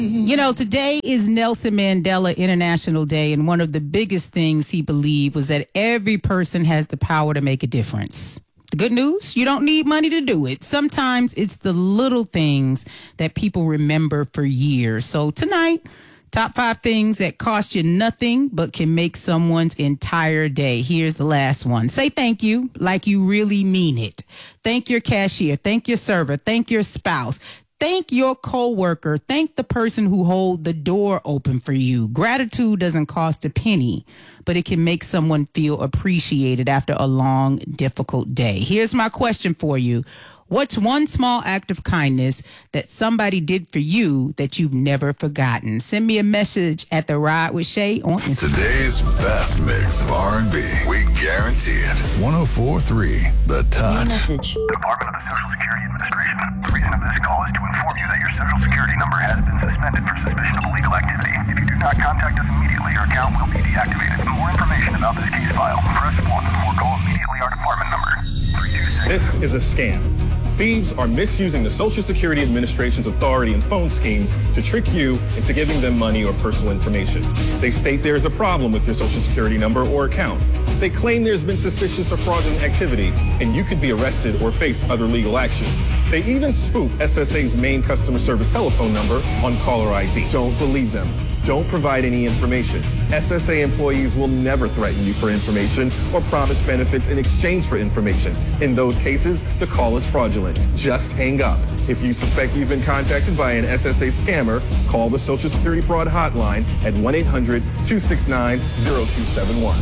You know, today is Nelson Mandela International Day, and one of the biggest things he believed was that every person has the power to make a difference. The good news, you don't need money to do it. Sometimes it's the little things that people remember for years. So tonight, top 5 things that cost you nothing but can make someone's entire day. Here's the last one. Say thank you like you really mean it. Thank your cashier. Thank your server. Thank your spouse. Thank your coworker. Thank the person who holds the door open for you. Gratitude doesn't cost a penny, but it can make someone feel appreciated after a long, difficult day. Here's my question for you. What's one small act of kindness that somebody did for you that you've never forgotten? Send me a message at The Ride with Shay on Instagram. Today's best mix of R&B. We guarantee it. 104.3 The Touch. Message. Department of the Social Security Administration. The reason of this call is to inform you that your Social Security number has been suspended for suspicion of illegal activity. If you do not contact us immediately, your account will be deactivated. For more information about this case file, press 1 or call immediately our department number. 326. This is a scam. Thieves are misusing the Social Security Administration's authority and phone schemes to trick you into giving them money or personal information. They state there is a problem with your Social Security number or account. They claim there's been suspicious or fraudulent activity, and you could be arrested or face other legal action. They even spoof SSA's main customer service telephone number on caller ID. Don't believe them. Don't provide any information. SSA employees will never threaten you for information or promise benefits in exchange for information. In those cases, the call is fraudulent. Just hang up. If you suspect you've been contacted by an SSA scammer, call the Social Security Fraud Hotline at 1-800-269-0271.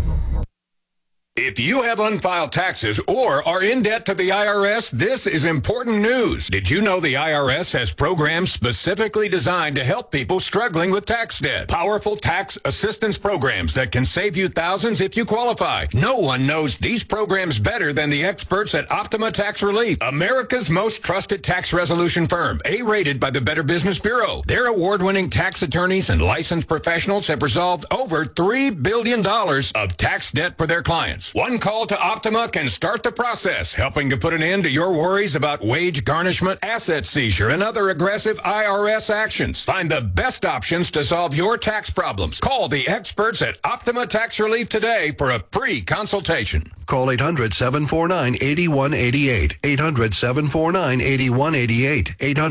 If you have unfiled taxes or are in debt to the IRS, this is important news. Did you know the IRS has programs specifically designed to help people struggling with tax debt? Powerful tax assistance programs that can save you thousands if you qualify. No one knows these programs better than the experts at Optima Tax Relief, America's most trusted tax resolution firm, A-rated by the Better Business Bureau. Their award-winning tax attorneys and licensed professionals have resolved over $3 billion of tax debt for their clients. One call to Optima can start the process, helping to put an end to your worries about wage garnishment, asset seizure, and other aggressive IRS actions. Find the best options to solve your tax problems. Call the experts at Optima Tax Relief today for a free consultation. Call 800-749-8188. 800-749-8188.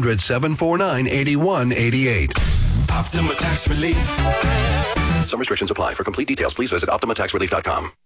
800-749-8188. Optima Tax Relief. Some restrictions apply. For complete details, please visit OptimaTaxRelief.com.